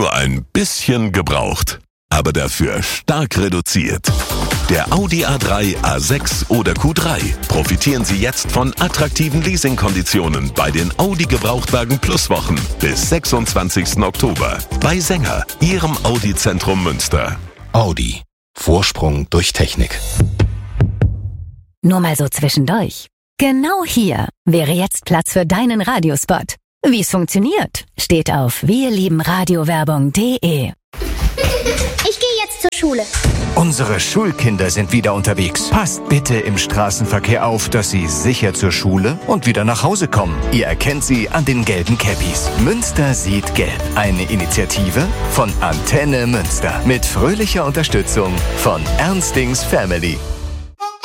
nur ein bisschen gebraucht, aber dafür stark reduziert. Der Audi A3, A6 oder Q3. Profitieren Sie jetzt von attraktiven Leasingkonditionen bei den Audi Gebrauchtwagen Plus Wochen bis 26. Oktober. Bei Sänger, Ihrem Audi-Zentrum Münster. Audi. Vorsprung durch Technik. Nur mal so zwischendurch. Genau hier wäre jetzt Platz für deinen Radiospot. Wie es funktioniert, steht auf wirliebenradiowerbung.de. Ich gehe jetzt zur Schule. Unsere Schulkinder sind wieder unterwegs. Passt bitte im Straßenverkehr auf, dass sie sicher zur Schule und wieder nach Hause kommen. Ihr erkennt sie an den gelben Cappies. Münster sieht gelb. Eine Initiative von Antenne Münster. Mit fröhlicher Unterstützung von Ernstings Family.